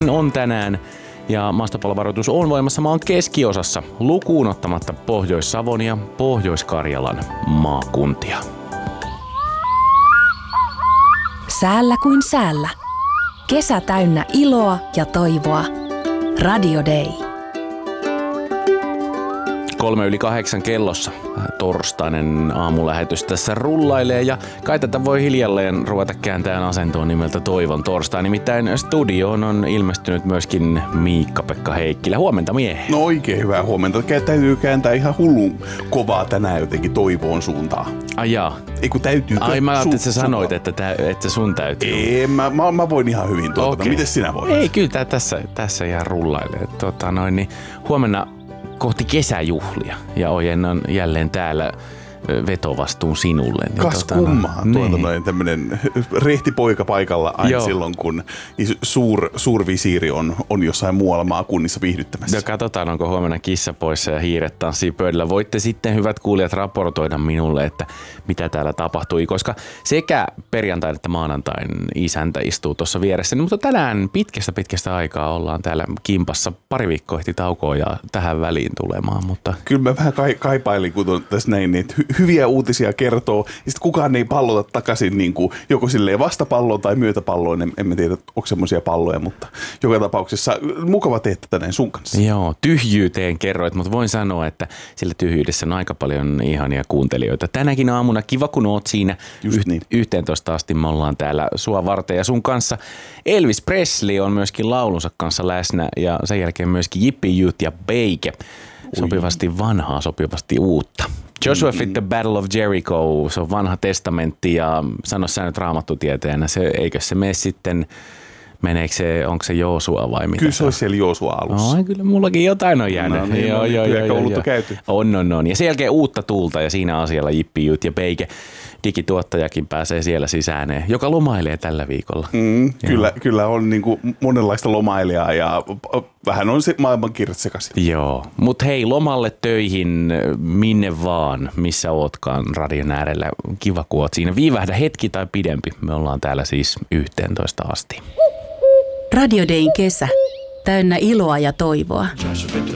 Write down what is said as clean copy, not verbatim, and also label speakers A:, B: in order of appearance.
A: On tänään ja maastopalovaroitus on voimassa maan keskiosassa lukuun ottamatta Pohjois-Savon ja Pohjois-Karjalan maakuntia.
B: Säällä kuin säällä. Kesä täynnä iloa ja toivoa. Radio Day.
A: 7:03 kellossa torstainen aamulähetys tässä rullailee ja kai tätä voi hiljalleen ruveta kääntämään asentoon nimeltä Toivon torstai. Nimittäin studioon on ilmestynyt myöskin Miikka-Pekka Heikkilä. Huomenta miehe.
C: No oikein hyvää huomenta. Täytyy kääntää ihan hullun kovaa tänään jotenkin toivoon suuntaan.
A: Ai jaa.
C: Ei kun täytyykö?
A: Ai mä ajattelin, että sä sanoit, että sun täytyy.
C: Ei, mä voin ihan hyvin tuota. Okay. Miten sinä voit?
A: Ei, kyllä tässä ihan rullailee. Niin huomenna kohti kesäjuhlia ja ojennan jälleen täällä vetovastuun sinulle.
C: Kas kummaa. Tämmönen rehti poika paikalla aina silloin, kun suurvisiiri on jossain muualla maakunnissa viihdyttämässä.
A: Ja katsotaan, onko huomenna kissa poissa ja hiiret tanssii pöydällä. Voitte sitten, hyvät kuulijat, raportoida minulle, että mitä täällä tapahtui, koska sekä perjantain että maanantain isäntä istuu tuossa vieressä. Mutta tänään pitkästä aikaa ollaan täällä kimpassa. Pari viikkoa ehti taukoa ja tähän väliin tulemaan. Mutta
C: kyllä mä vähän kaipailin, kun tässä näin, että hyviä uutisia kertoo, ja sitten kukaan ei pallota takaisin niin kuin joko silleen vastapalloon tai myötäpalloon. En tiedä, onko semmoisia palloja, mutta joka tapauksessa mukava tehdä tänään sun kanssa.
A: Joo, tyhjyyteen kerroit, mutta voin sanoa, että sillä tyhjyydessä on aika paljon ihania kuuntelijoita. Tänäkin aamuna kiva, kun oot siinä.
C: Niin.
A: 11 asti me ollaan täällä sua varten ja sun kanssa. Elvis Presley on myöskin laulunsa kanssa läsnä ja sen jälkeen myöskin Yippie Youth ja Beike. Sopivasti vanhaa, sopivasti uutta. Joshua Fit the Battle of Jericho, se on vanha testamentti ja sano sä nyt raamattutieteenä, eikö se mene sitten, onko se Joosua vai mitä?
C: Kyllä se olisi siellä Joosua alussa.
A: No, kyllä mullakin jotain on jäänyt.
C: No niin, joo. Käyty.
A: On. Ja sen jälkeen uutta tuulta ja siinä asialla Yippie Youth ja Beike. Digituottajakin pääsee siellä sisääneen, joka lomailee tällä viikolla.
C: Kyllä on niin kuin monenlaista lomailijaa ja vähän on se maailmankirjat sekaisin.
A: Joo, mutta hei, lomalle töihin minne vaan, missä ootkaan radion äärellä. Kiva, kun oot siinä. Viivähdä hetki tai pidempi. Me ollaan täällä siis 11 asti.
B: Radio Dayn kesä. Täynnä iloa ja toivoa.